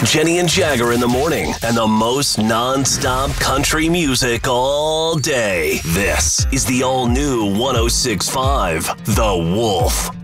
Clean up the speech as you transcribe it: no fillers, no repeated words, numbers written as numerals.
Jenny and Jagger in the morning, and the most non-stop country music all day. This is the all-new 106.5 The Wolf.